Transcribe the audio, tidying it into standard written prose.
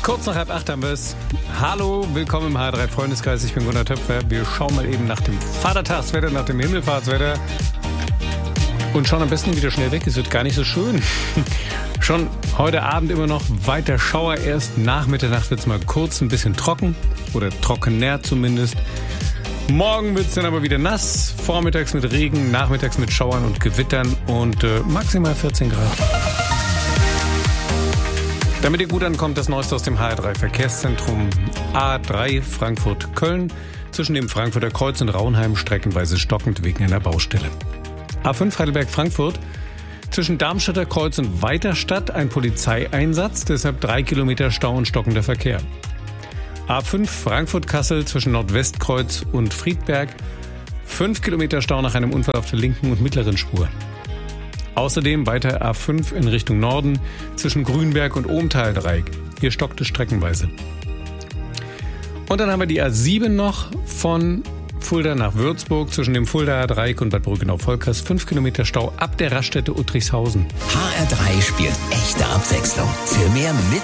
Kurz nach 7:30 haben wir es. Hallo, willkommen im HR3 Freundeskreis. Ich bin Gunnar Töpfer. Wir schauen mal eben nach dem Vatertagswetter, nach dem Himmelfahrtswetter und schauen am besten wieder schnell weg. Es wird gar nicht so schön. Schon heute Abend immer noch weiter Schauer. Erst nach Mitternacht wird es mal kurz ein bisschen trocken oder trockener zumindest. Morgen wird es dann aber wieder nass. Vormittags mit Regen, nachmittags mit Schauern und Gewittern und maximal 14 Grad. Damit ihr gut ankommt, das Neueste aus dem HR3 Verkehrszentrum A3 Frankfurt-Köln. Zwischen dem Frankfurter Kreuz und Raunheim streckenweise stockend wegen einer Baustelle. A5 Heidelberg-Frankfurt. Zwischen Darmstädter Kreuz und Weiterstadt ein Polizeieinsatz, deshalb 3 Kilometer Stau und stockender Verkehr. A5 Frankfurt-Kassel zwischen Nordwestkreuz und Friedberg. 5 Kilometer Stau nach einem Unfall auf der linken und mittleren Spur. Außerdem weiter A5 in Richtung Norden zwischen Grünberg und Ohmtal-Dreieck. Hier stockt es streckenweise. Und dann haben wir die A7 noch von Fulda nach Würzburg zwischen dem Fuldaer Dreieck und Bad Brückenau-Volkers. 5 Kilometer Stau ab der Raststätte Uttrichshausen. HR3 spielt echte Abwechslung. Für mehr